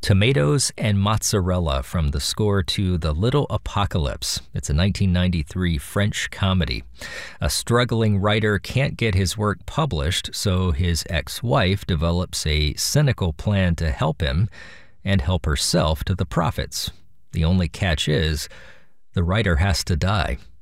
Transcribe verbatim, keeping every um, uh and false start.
Tomatoes and Mozzarella from the score to The Little Apocalypse. It's a nineteen ninety-three French comedy. A struggling writer can't get his work published, so his ex-wife develops a cynical plan to help him and help herself to the profits. The only catch is, the writer has to die.